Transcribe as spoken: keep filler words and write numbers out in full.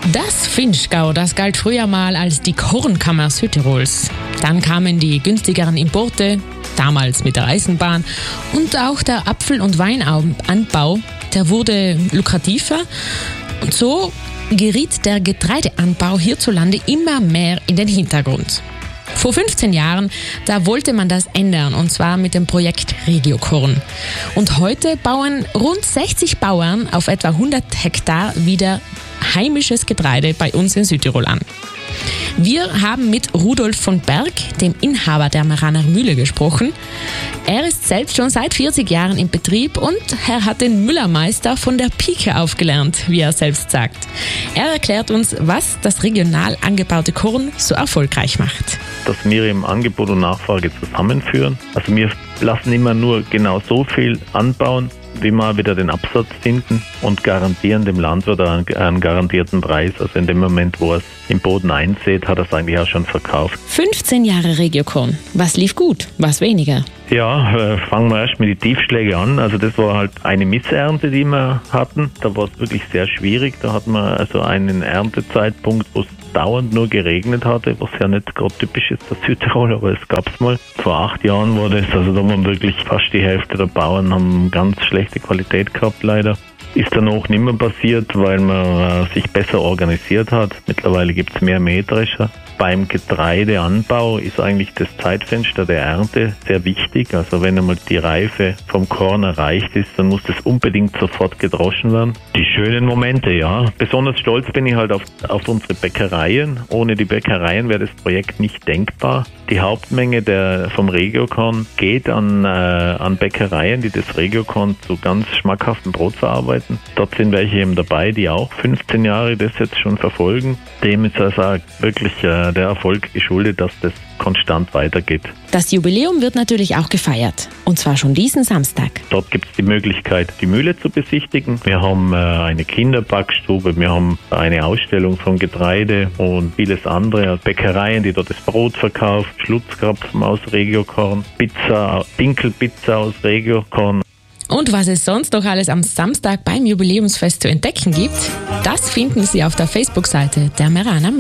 Das Vinschgau, das galt früher mal als die Kornkammer Südtirols. Dann kamen die günstigeren Importe, damals mit der Eisenbahn, und auch der Apfel- und Weinanbau, der wurde lukrativer. Und so geriet der Getreideanbau hierzulande immer mehr in den Hintergrund. Vor fünfzehn Jahren, da wollte man das ändern, und zwar mit dem Projekt Regiokorn. Und heute bauen rund sechzig Bauern auf etwa hundert Hektar wieder heimisches Getreide bei uns in Südtirol an. Wir haben mit Rudolf von Berg, dem Inhaber der Meraner Mühle, gesprochen. Er ist selbst schon seit vierzig Jahren im Betrieb und er hat den Müllermeister von der Pike aufgelernt, wie er selbst sagt. Er erklärt uns, was das regional angebaute Korn so erfolgreich macht. Dass wir im Angebot und Nachfrage zusammenführen. Also wir lassen immer nur genau so viel anbauen, wie wir wieder den Absatz finden, und garantieren dem Landwirt einen, einen garantierten Preis. Also in dem Moment, wo er es im Boden einsät, hat er es eigentlich auch schon verkauft. fünfzehn Jahre Regiokorn. Was lief gut, was weniger? Ja, äh, fangen wir erst mit den Tiefschlägen an. Also das war halt eine Missernte, die wir hatten. Da war es wirklich sehr schwierig. Da hatten wir also einen Erntezeitpunkt, wo es dauernd nur geregnet hatte, was ja nicht gerade typisch ist für Südtirol, aber es gab es mal. Vor acht Jahren war das, also da waren wirklich fast die Hälfte der Bauern haben ganz schlechte Qualität gehabt, leider. Ist dann auch nicht mehr passiert, weil man äh, sich besser organisiert hat. Mittlerweile gibt es mehr Mähdrescher. Beim Getreideanbau ist eigentlich das Zeitfenster der Ernte sehr wichtig. Also wenn einmal die Reife vom Korn erreicht ist, dann muss das unbedingt sofort gedroschen werden. Die schönen Momente, ja. Besonders stolz bin ich halt auf, auf unsere Bäckereien. Ohne die Bäckereien wäre das Projekt nicht denkbar. Die Hauptmenge der, vom Regiokorn geht an, äh, an Bäckereien, die das Regiokorn zu ganz schmackhaftem Brot verarbeiten. Dort sind welche eben dabei, die auch fünfzehn Jahre das jetzt schon verfolgen. Dem ist also wirklich äh, der Erfolg geschuldet, dass das konstant weitergeht. Das Jubiläum wird natürlich auch gefeiert, und zwar schon diesen Samstag. Dort gibt es die Möglichkeit, die Mühle zu besichtigen. Wir haben äh, eine Kinderbackstube, wir haben eine Ausstellung von Getreide und vieles andere. Bäckereien, die dort das Brot verkaufen, Schlutzkrapfen aus Regiokorn, Pizza, Dinkelpizza aus Regiokorn. Und was es sonst noch alles am Samstag beim Jubiläumsfest zu entdecken gibt, das finden Sie auf der Facebook-Seite der Meraner Mühle.